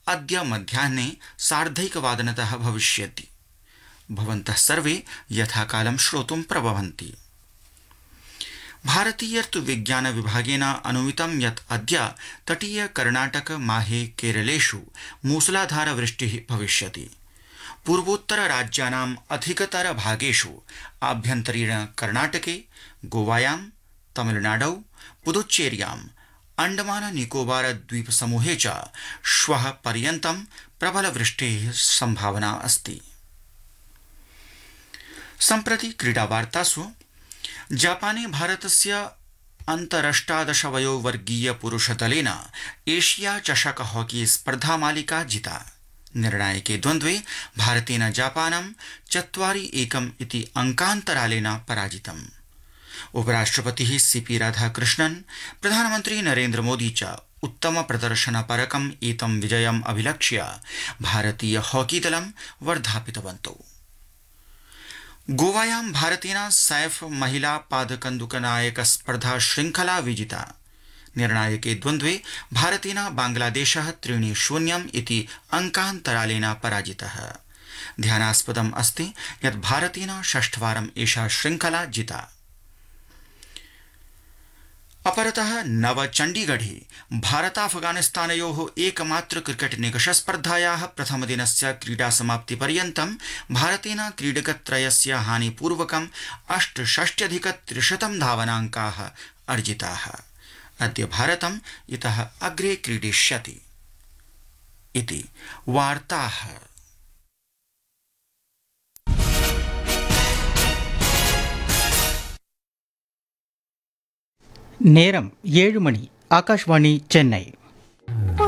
अद्य मध्याह्ने 1:30 भविष्यति। भवन्तः सर्वे यथाकालं श्रोतुं प्रभवन्ति। भारतीय ऋतुविज्ञान विभागेन अनुमितं यत् अद्य तटीय कर्णाटक माहे केरलेषु मूसलाधार वृष्टिः भविष्यति। पूर्वोत्तर राज्यानाम् अधिकतर भागेषु आभ्यन्तरीण कर्णाटके, गोवायां, तमिलनाडौ, पुदुच्चेर्यां, अंडमान निकोबार द्वीप समूहे च श्वः पर्यन्तं प्रबल वृष्टेः संभावना अस्ति। सम्प्रति क्रीडावार्तासु जापाने भारतस्य अन्तरष्टादश वयोवर्गीय पुरुषदलेन एशिया चषक हॉकी स्पर्धा मालिका जिता। निर्णायके द्वन्द्वे भारतेन जापानं 4-1 इति अंकान्तरालेन पराजितम्। उपराष्ट्रपतिः सीपी राधाकृष्णन्, प्रधानमन्त्री नरेन्द्र मोदी च उत्तम प्रदर्शनपरकम् एतं विजयम् अभिलक्ष्य भारतीय हॉकी दलं वर्धापितवन्तौ। गोवायां भारतेन सैफ महिला पादकन्दुकनायक स्पर्धा श्रृंखला विजिता। निर्णायके द्वन्द्वे भारतेन बांग्लादेशः 3-0 इति अंकान्तरालेन पराजितः। ध्यानास्पदम् अस्ति यत् भारतेन षष्ठवारम् एषा श्रृंखला जिता। अपरतः नवचण्डीगढे भारताफगानिस्तानयोः एकमात्र क्रिकेट निकष स्पर्धायाः प्रथमदिनस्य क्रीडासमाप्तिपर्यन्तं भारतेन क्रीडकत्रयस्य हानिपूर्वकम् 68,300 धावनाङ्काः अर्जिताः। अद्य भारतम् इतः अग्रे क्रीडिष्यति। इति वार्ताः। நேரம் 7 மணி. ஆகாஷ்வாணி சென்னை.